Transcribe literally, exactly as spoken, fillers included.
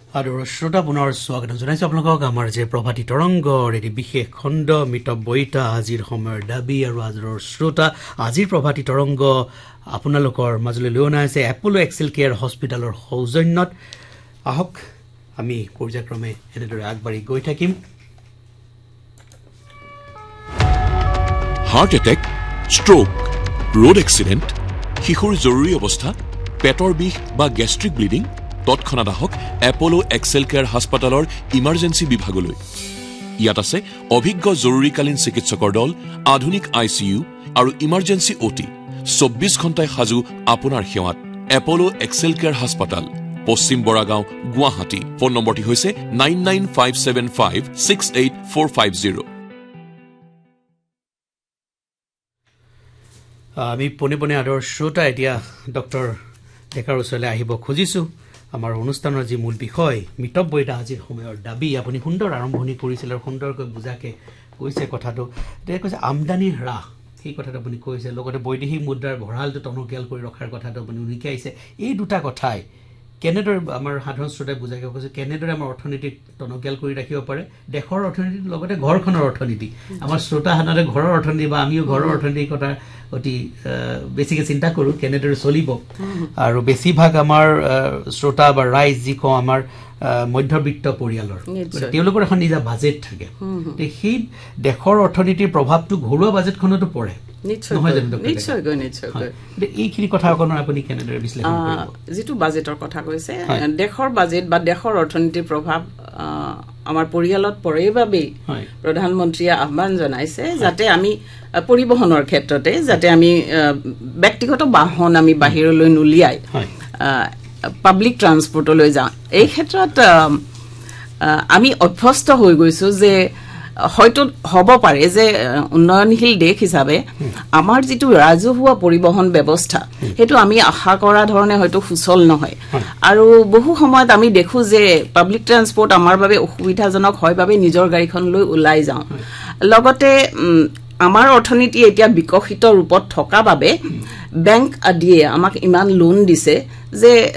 আৰু শ্ৰোতা পুনৰ স্বাগতম জনাইছো আপোনালোকক আমাৰ যে প্ৰভাতী তৰংগৰ এটি বিশেষ খণ্ড মিতব বইতা আজিৰ সময়ৰ দাবী আৰু আজিৰ শ্ৰোতা আজিৰ প্ৰভাতী তৰংগ আপোনালোকৰ মাজলৈ লৈ অনা আছে এপলো এক্সেল কেয়াৰ হস্পিটেলৰ সৌজন্যত আহক আমি পৰ্যায়ক্ৰমে এনেদৰে আগবাঢ়ি গৈ থাকিম heart attack stroke road accident শিশুৰ জৰুৰী অৱস্থা পেটৰ বিষ বা গেষ্ট্ৰিক ব্লিডিং তৎক্ষণাৎ আহক এপলো এক্সেল কেয়াৰ হাস্পাতালৰ ইমাৰ্জেঞ্চি বিভাগলৈ ইয়াত আছে অভিজ্ঞ জৰুৰীকালীন চিকিৎসকৰ দল আধুনিক আই চি ইউ আৰু ইমাৰ্জেঞ্চি অটি চৌব্বিছ ঘণ্টাই সাজু আপোনাৰ সেৱাত এপলো এক্সেল কেয়াৰ হাস্পাতাল পশ্চিম বৰাগাঁও গুৱাহাটী ফোন নম্বৰটি হৈছে nine nine five seven five six eight four five zero' আমি পোনে পোনে আদৰ শ্ৰোতা এতিয়া ডক্টৰ ডেকাৰ ওচৰলৈ আহিব খুজিছোঁ আমাৰ অনুষ্ঠানৰ যি মূল বিষয় মিতব বইতা আজিৰ সময়ৰ দাবী আপুনি সুন্দৰ আৰম্ভণি কৰিছিল আৰু সুন্দৰকৈ বুজাকে কৈছে কথাটো এতিয়া কৈছে আমদানি হ্ৰাস সেই কথাটো আপুনি কৈছে লগতে বৈদেশিক মুদ্ৰাৰ ভঁৰালটো টনকিয়াল কৰি ৰখাৰ কথাটো আপুনি উনিকাইছে এই দুটা কথাই কেনেদৰে আমাৰ সাধাৰণ শ্ৰোতাই বুজাকে কৈছে কেনেদৰে আমাৰ অৰ্থনীতিক টনকিয়াল কৰি ৰাখিব পাৰে দেশৰ অৰ্থনীতিৰ লগতে ঘৰখনৰ অৰ্থনীতি আমাৰ শ্ৰোতা সাধাৰণতে ঘৰৰ অৰ্থনীতি বা আমিও ঘৰৰ অৰ্থনীতিৰ কথা অতি বেছিকৈ চিন্তা কৰোঁ কেনেদৰে চলিব আৰু বেছিভাগ আমাৰ শ্ৰোতা বা ৰাইজ যি কওঁ আমাৰ মধ্যবিত্ত পৰিয়ালৰ তেওঁলোকৰ এখন নিজা বাজেট থাকে সেই দেশৰ অৰ্থনীতিৰ প্ৰভাৱটো ঘৰুৱা বাজেটখনতো পৰে এইখিনি কথা অকণমান আপুনি কেনেদৰে বিশ্লেষণ কৰিব যিটো বাজেটৰ কথা কৈছে দেশৰ বাজেট বা দেশৰ অৰ্থনীতিৰ প্ৰভাৱ আমাৰ পৰিয়ালত পৰে বাবেই প্ৰধানমন্ত্ৰীয়ে আহ্বান জনাইছে যাতে আমি পৰিবহনৰ ক্ষেত্ৰতে যাতে আমি ব্যক্তিগত বাহন আমি বাহিৰলৈ নুলিয়াই পাব্লিক ট্ৰান্সপৰ্টলৈ যাওঁ এই ক্ষেত্ৰত আমি অভ্যস্ত হৈ গৈছোঁ যে হয়তো হ'ব পাৰে যে উন্নয়নশীল দেশ হিচাপে আমাৰ যিটো ৰাজহুৱা পৰিবহন ব্যৱস্থা সেইটো আমি আশা কৰা ধৰণে হয়তো সুচল নহয় আৰু বহু সময়ত আমি দেখোঁ যে পাব্লিক ট্ৰান্সপৰ্ট আমাৰ বাবে অসুবিধাজনক হয় বাবে নিজৰ গাড়ীখন লৈ ওলাই যাওঁ লগতে আমাৰ অৰ্থনীতি এতিয়া বিকশিত ৰূপত থকা বাবে বেংক আদিয়ে আমাক ইমান লোন দিছে যে